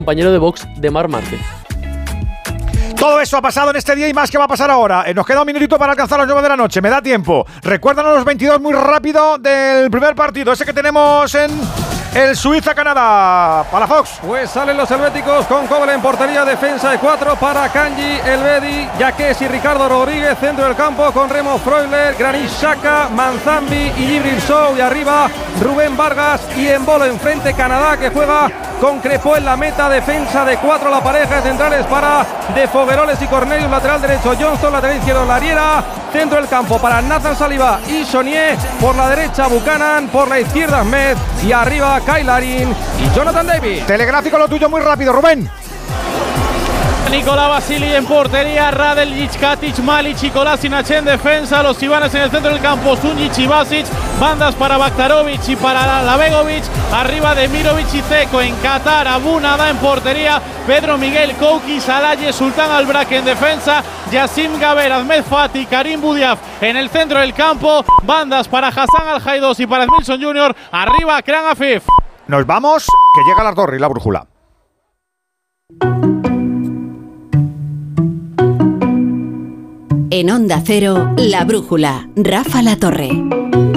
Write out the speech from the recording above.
compañero de box de Marc Márquez. Todo eso ha pasado en este día y más que va a pasar ahora. Nos queda un minutito para alcanzar las 9 de la noche. Me da tiempo. Recuérdanos los 22 muy rápido del primer partido. Ese que tenemos en el Suiza-Canadá. Palafox. Pues salen los helvéticos con Kobel en portería. Defensa de 4 para Kanji, Elvedi, Yaqués y Ricardo Rodríguez. Centro del campo con Remo Freuler, Granit Xhaka, Manzambi y Djibril Sow. Y arriba Rubén Vargas y Embolo enfrente. Canadá que juega con Crepó en la meta. Defensa de 4 la pareja de centrales para De Fogueroles y Cornelius. Lateral derecho Johnston, lateral izquierdo Lariera. Centro del campo para Nathan Saliba y Sonier. Por la derecha Buchanan, por la izquierda Ahmed. Y arriba Kyle Larin y Jonathan David. Telegráfico lo tuyo muy rápido, Rubén. Nicolás Basili en portería, Radeljic, Katic, Malic y Kolasinac en defensa, los Ivanes en el centro del campo, Sunjic y Basic, bandas para Baktarovic y para Labegovic, arriba de Mirovic y Zeko. En Qatar, Abu Nada en portería, Pedro Miguel, Kouki, Salaye, Sultán Albrak en defensa, Yassim Gaber, Ahmed Fati, Karim Boudiaf en el centro del campo, bandas para Hassan Al-Jaidos y para Edmilson Jr., arriba Kran Afif. Nos vamos, que llega la torre y la brújula. En Onda Cero, La Brújula, Rafa La Torre.